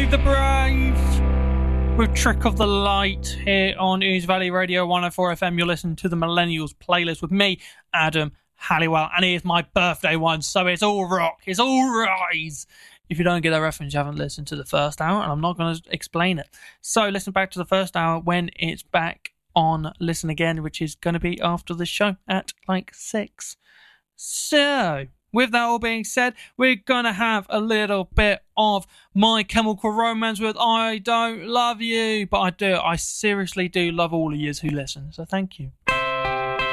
the Brave with Trick of the Light here on Ooze Valley Radio 104 FM. You're listening to the Millennials playlist with me, Adam Halliwell, and it is my birthday one, so it's all rock, it's all rise. If you don't get that reference, you haven't listened to the first hour, and I'm not going to explain it. So listen back to the first hour when it's back on Listen Again, which is going to be after the show at like 6. So, with that all being said, we're going to have a little bit of My Chemical Romance with I Don't Love You. But I do. I seriously do love all of you who listen. So thank you.